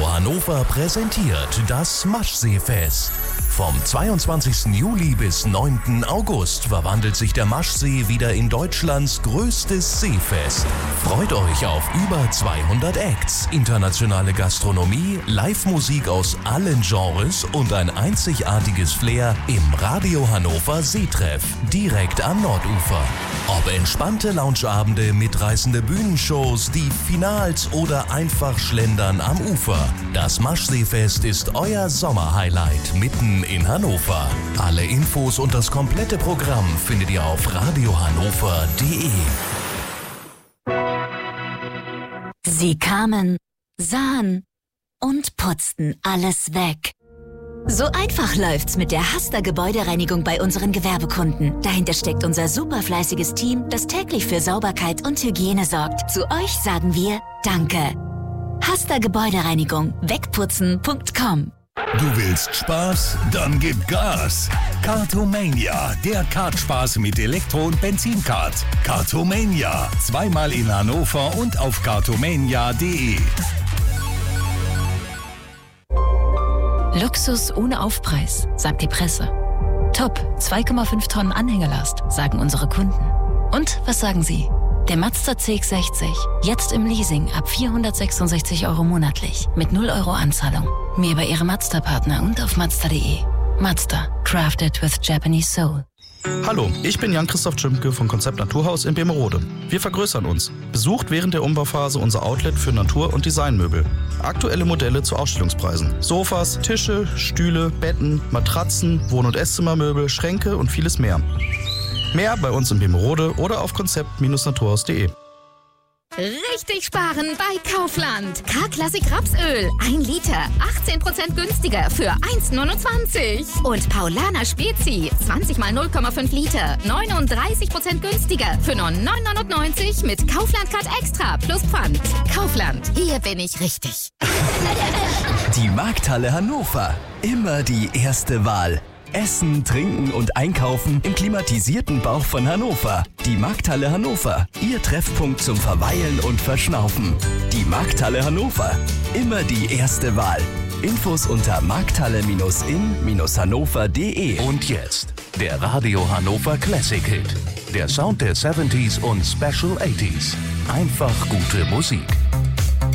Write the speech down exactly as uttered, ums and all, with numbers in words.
Radio Hannover präsentiert das Maschseefest. Vom zweiundzwanzigsten Juli bis neunten August verwandelt sich der Maschsee wieder in Deutschlands größtes Seefest. Freut euch auf über zweihundert Acts, internationale Gastronomie, Live-Musik aus allen Genres und ein einzigartiges Flair im Radio Hannover Seetreff, direkt am Nordufer. Ob entspannte Loungeabende, mitreißende Bühnenshows, die Finals oder einfach Schlendern am Ufer. Das Maschseefest ist euer Sommerhighlight mitten in Hannover. Alle Infos und das komplette Programm findet ihr auf radiohannover punkt de. Sie kamen, sahen und putzten alles weg. So einfach läuft's mit der Hasta Gebäudereinigung bei unseren Gewerbekunden. Dahinter steckt unser superfleißiges Team, das täglich für Sauberkeit und Hygiene sorgt. Zu euch sagen wir Danke. Hasta Gebäudereinigung. Wegputzen punkt com. Du willst Spaß? Dann gib Gas! Kartomania, der Kartspaß mit Elektro- und Benzinkart. Kartomania, zweimal in Hannover und auf kartomania punkt de. Luxus ohne Aufpreis, sagt die Presse. Top, zwei Komma fünf Tonnen Anhängerlast, sagen unsere Kunden. Und was sagen Sie? Der Mazda C X sechzig, jetzt im Leasing ab vierhundertsechsundsechzig Euro monatlich, mit null Euro Anzahlung. Mehr bei Ihrem Mazda-Partner und auf mazda punkt de. Mazda, crafted with Japanese soul. Hallo, ich bin Jan-Christoph Tschimke von Konzept Naturhaus in Bemerode. Wir vergrößern uns. Besucht während der Umbauphase unser Outlet für Natur- und Designmöbel. Aktuelle Modelle zu Ausstellungspreisen. Sofas, Tische, Stühle, Betten, Matratzen, Wohn- und Esszimmermöbel, Schränke und vieles mehr. Mehr bei uns in Bemerode oder auf konzept Naturhaus punkt de. Richtig sparen bei Kaufland. K-Klassik Rapsöl. ein Liter. achtzehn Prozent günstiger für eins Komma neunundzwanzig. Und Paulaner Spezi. zwanzig mal null Komma fünf Liter. neununddreißig Prozent günstiger für nur neun neunundneunzig mit Kaufland Card Extra plus Pfand. Kaufland. Hier bin ich richtig. Die Markthalle Hannover. Immer die erste Wahl. Essen, Trinken und Einkaufen im klimatisierten Bauch von Hannover. Die Markthalle Hannover. Ihr Treffpunkt zum Verweilen und Verschnaufen. Die Markthalle Hannover. Immer die erste Wahl. Infos unter markthalle Bindestrich in Bindestrich hannover punkt de. Und jetzt der Radio Hannover Classic Hit. Der Sound der siebziger und Special achtziger. Einfach gute Musik.